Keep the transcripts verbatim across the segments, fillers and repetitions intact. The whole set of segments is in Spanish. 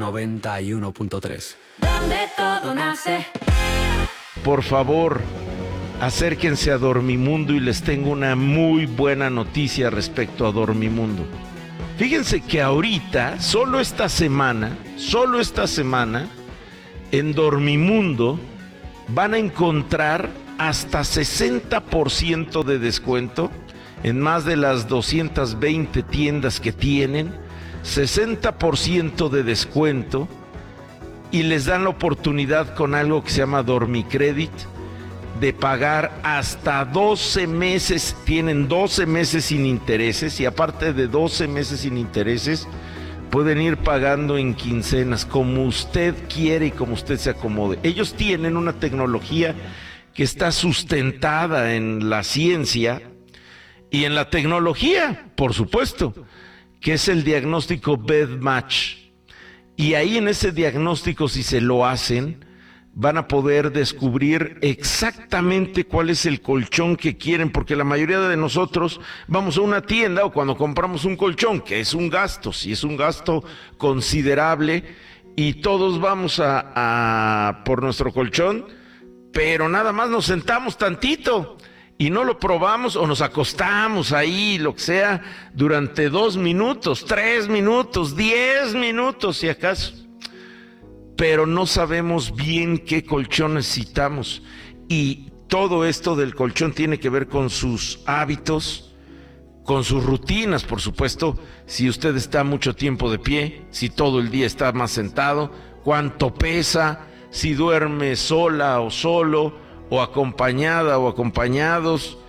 noventa y uno punto tres. Donde todo nace. Por favor, acérquense a Dormimundo y les tengo una muy buena noticia respecto a Dormimundo. Fíjense que ahorita, solo esta semana, solo esta semana, en Dormimundo van a encontrar hasta sesenta por ciento de descuento en más de las doscientas veinte tiendas que tienen, sesenta por ciento de descuento, y les dan la oportunidad con algo que se llama Dormicredit de pagar hasta doce meses, tienen doce meses sin intereses, y aparte de doce meses sin intereses, pueden ir pagando en quincenas, como usted quiere y como usted se acomode. Ellos tienen una tecnología que está sustentada en la ciencia y en la tecnología, por supuesto, que es el diagnóstico BedMatch. Y ahí en ese diagnóstico, si se lo hacen, van a poder descubrir exactamente cuál es el colchón que quieren, porque la mayoría de nosotros vamos a una tienda o cuando compramos un colchón, que es un gasto, si es un gasto considerable, y todos vamos a, a por nuestro colchón, pero nada más nos sentamos tantito y no lo probamos o nos acostamos ahí, lo que sea, durante dos minutos, tres minutos, diez minutos si acaso. Pero no sabemos bien qué colchón necesitamos, y todo esto del colchón tiene que ver con sus hábitos, con sus rutinas, por supuesto. Si usted está mucho tiempo de pie, si todo el día está más sentado, cuánto pesa, si duerme sola o solo, o acompañada o acompañados,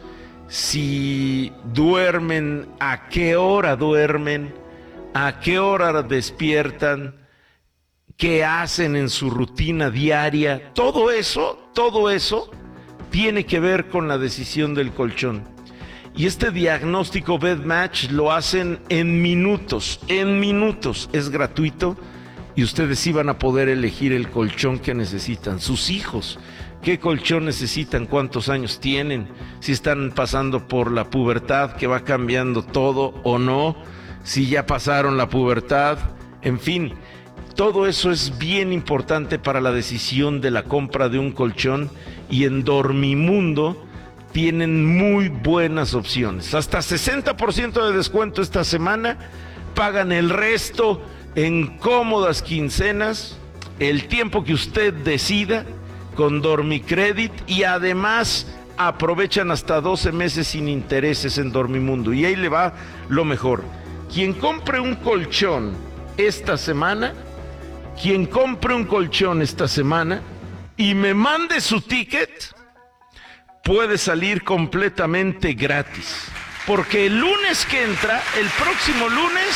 si duermen, a qué hora duermen, a qué hora despiertan, qué hacen en su rutina diaria. Todo eso, todo eso tiene que ver con la decisión del colchón. Y este diagnóstico BedMatch lo hacen en minutos, en minutos, es gratuito, y ustedes sí van a poder elegir el colchón que necesitan. Sus hijos, qué colchón necesitan, cuántos años tienen, si están pasando por la pubertad que va cambiando todo o no, si ya pasaron la pubertad, en fin. Todo eso es bien importante para la decisión de la compra de un colchón, y en Dormimundo tienen muy buenas opciones. Hasta sesenta por ciento de descuento esta semana, pagan el resto en cómodas quincenas, el tiempo que usted decida, con Dormicredit, y además aprovechan hasta doce meses sin intereses en Dormimundo. Y ahí le va lo mejor. Quien compre un colchón esta semana, Quien compre un colchón esta semana y me mande su ticket, puede salir completamente gratis. Porque el lunes que entra, el próximo lunes,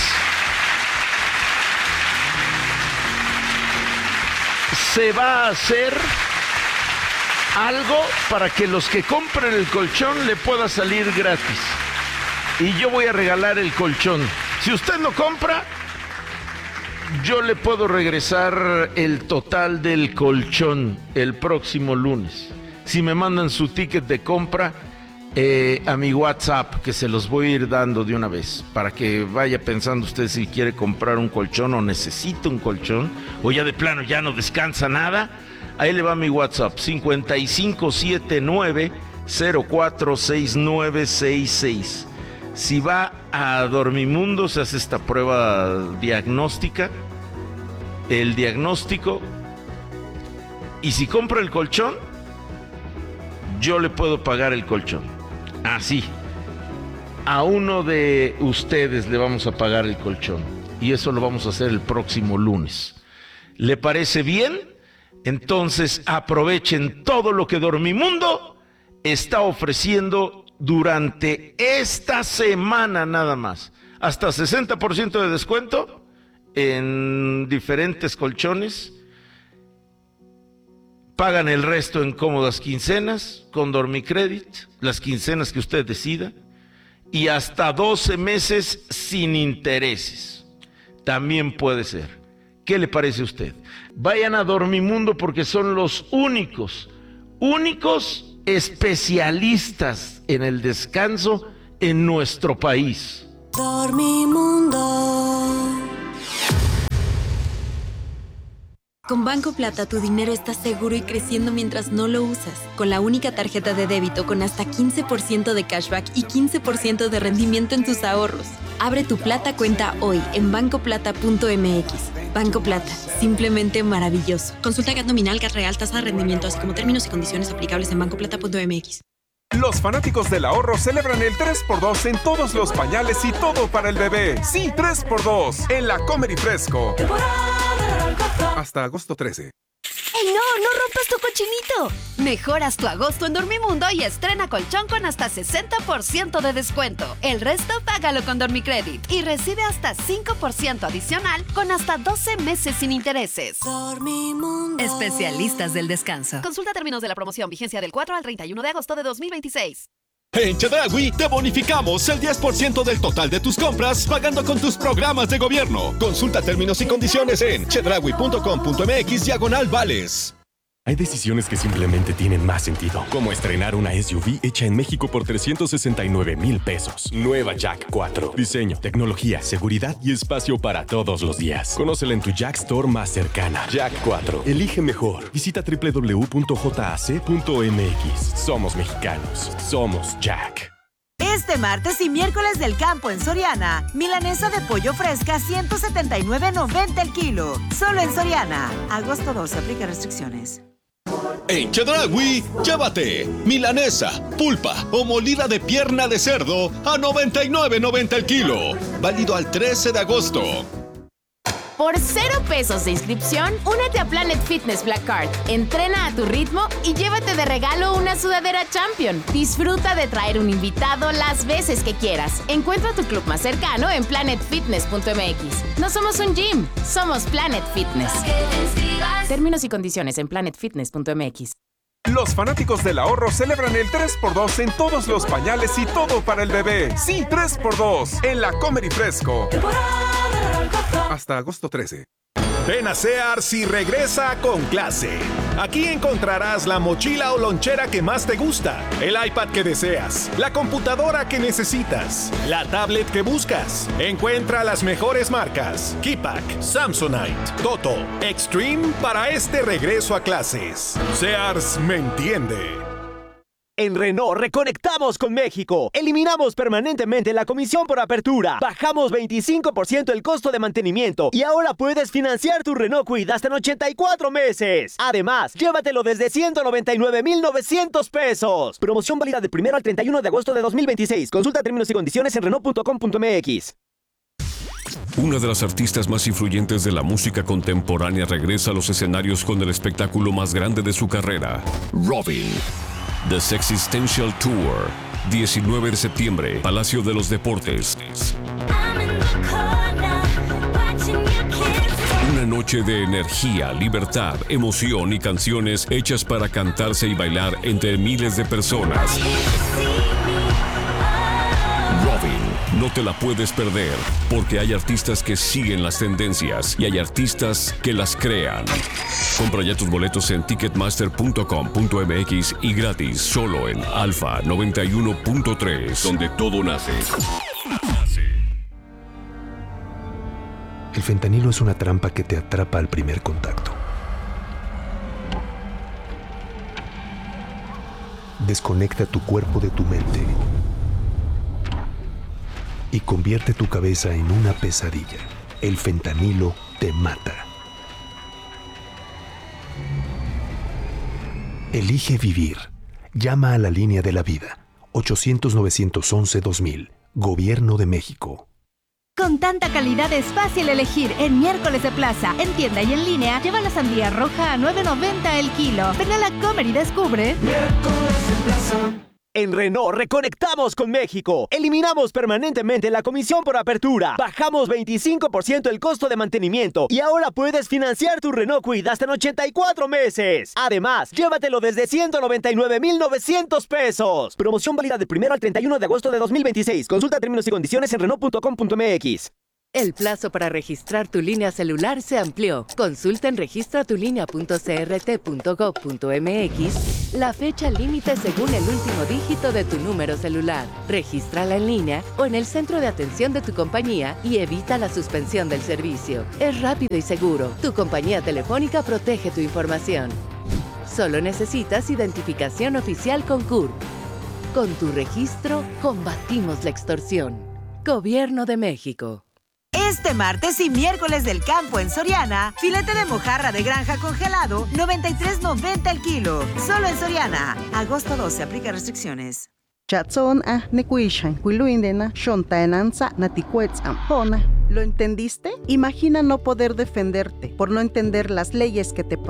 se va a hacer algo para que los que compren el colchón le pueda salir gratis. Y yo voy a regalar el colchón. Si usted lo compra, yo le puedo regresar el total del colchón el próximo lunes. Si me mandan su ticket de compra eh, a mi WhatsApp, que se los voy a ir dando de una vez, para que vaya pensando usted si quiere comprar un colchón o necesita un colchón, o ya de plano ya no descansa nada. Ahí le va mi WhatsApp, cincuenta y cinco setenta y nueve cero cuatro seis nueve seis seis. Si va a Dormimundo, se hace esta prueba diagnóstica, el diagnóstico, y si compra el colchón, yo le puedo pagar el colchón. Así, a uno de ustedes le vamos a pagar el colchón, y eso lo vamos a hacer el próximo lunes. ¿Le parece bien? Entonces aprovechen todo lo que Dormimundo está ofreciendo durante esta semana nada más. Hasta sesenta por ciento de descuento en diferentes colchones. Pagan el resto en cómodas quincenas con Dormicredit, las quincenas que usted decida, y hasta doce meses sin intereses. También puede ser. ¿Qué le parece a usted? Vayan a Dormimundo porque son los únicos, únicos especialistas en el descanso en nuestro país. Dormimundo. Con Banco Plata tu dinero está seguro y creciendo mientras no lo usas. Con la única tarjeta de débito con hasta quince por ciento de cashback y quince por ciento de rendimiento en tus ahorros. Abre tu Plata cuenta hoy en banco plata punto m x. Banco Plata, simplemente maravilloso. Consulta G A T nominal, G A T real, tasa de rendimiento, así como términos y condiciones aplicables en banco plata punto m x. Los fanáticos del ahorro celebran el tres por dos en todos los pañales y todo para el bebé. Sí, tres por dos en la Comer y Fresco. Hasta agosto trece. ¡Ey, no! ¡No rompas tu cochinito! Mejoras tu agosto en Dormimundo y estrena colchón con hasta sesenta por ciento de descuento. El resto págalo con Dormicredit y recibe hasta cinco por ciento adicional con hasta doce meses sin intereses. Dormimundo. Especialistas del descanso. Consulta términos de la promoción. Vigencia del cuatro al treinta y uno de agosto de dos mil veintiséis. En Chedraui te bonificamos el diez por ciento del total de tus compras pagando con tus programas de gobierno. Consulta términos y condiciones en chedraui punto com punto m x diagonal vales. Hay decisiones que simplemente tienen más sentido, como estrenar una S U V hecha en México por trescientos sesenta y nueve mil pesos. Nueva Jack cuatro. Diseño, tecnología, seguridad y espacio para todos los días. Conócela en tu Jack Store más cercana. Jack cuatro. Elige mejor. Visita doble u doble u doble u punto j a c punto m x. Somos mexicanos. Somos Jack. Este martes y miércoles del campo en Soriana, milanesa de pollo fresca ciento setenta y nueve noventa el kilo. Solo en Soriana. Agosto doce, aplica restricciones. En Chedraui, llévate milanesa, pulpa o molida de pierna de cerdo a noventa y nueve noventa el kilo. Válido al trece de agosto. Por cero pesos de inscripción, únete a Planet Fitness Black Card. Entrena a tu ritmo y llévate de regalo una sudadera Champion. Disfruta de traer un invitado las veces que quieras. Encuentra tu club más cercano en planet fitness punto m x. No somos un gym, somos Planet Fitness. Términos y condiciones en planet fitness punto m x. Los fanáticos del ahorro celebran el tres por dos en todos los pañales y todo para el bebé. Sí, tres por dos en la Comer y Fresco. Hasta agosto trece. Ven a Sears y regresa con clase. Aquí encontrarás la mochila o lonchera que más te gusta, el iPad que deseas, la computadora que necesitas, la tablet que buscas. Encuentra las mejores marcas: Keypack, Samsonite, Toto, Extreme para este regreso a clases. Sears me entiende. En Renault reconectamos con México. Eliminamos permanentemente la comisión por apertura. Bajamos veinticinco por ciento el costo de mantenimiento y ahora puedes financiar tu Renault Kwid hasta en ochenta y cuatro meses. Además, llévatelo desde ciento noventa y nueve mil novecientos pesos. Promoción válida del primero al treinta y uno de agosto de dos mil veintiséis. Consulta términos y condiciones en renault punto com punto m x. Una de las artistas más influyentes de la música contemporánea regresa a los escenarios con el espectáculo más grande de su carrera, Robyn. The Sexistential Tour, diecinueve de septiembre, Palacio de los Deportes. Una noche de energía, libertad, emoción y canciones hechas para cantarse y bailar entre miles de personas. Robyn, no te la puedes perder, porque hay artistas que siguen las tendencias y hay artistas que las crean. Compra ya tus boletos en ticketmaster punto com punto m x y gratis solo en Alfa noventa y uno punto tres, donde todo nace. El fentanilo es una trampa que te atrapa al primer contacto. Desconecta tu cuerpo de tu mente y convierte tu cabeza en una pesadilla. El fentanilo te mata. Elige vivir. Llama a la línea de la vida. ochocientos, novecientos once, dos mil. Gobierno de México. Con tanta calidad es fácil elegir en Miércoles de Plaza. En tienda y en línea, lleva la sandía roja a nueve noventa el kilo. Ven a la Comer y descubre Miércoles de Plaza. En Renault reconectamos con México. Eliminamos permanentemente la comisión por apertura. Bajamos veinticinco por ciento el costo de mantenimiento y ahora puedes financiar tu Renault Kwid hasta en ochenta y cuatro meses. Además, llévatelo desde ciento noventa y nueve mil novecientos pesos. Promoción válida del primero al treinta y uno de agosto de dos mil veintiséis. Consulta términos y condiciones en renault punto com punto m x. El plazo para registrar tu línea celular se amplió. Consulta en registra tu línea punto c r t punto gov punto m x la fecha límite según el último dígito de tu número celular. Regístrala en línea o en el centro de atención de tu compañía y evita la suspensión del servicio. Es rápido y seguro. Tu compañía telefónica protege tu información. Solo necesitas identificación oficial con C U R P. Con tu registro, combatimos la extorsión. Gobierno de México. Este martes y miércoles del campo en Soriana, filete de mojarra de granja congelado, noventa y tres noventa el kilo. Solo en Soriana. Agosto doce, aplica restricciones. Chatson a nekuishan, kuiluindena, shontaenanza, naticuetzam, pona. ¿Lo entendiste? Imagina no poder defenderte por no entender las leyes que te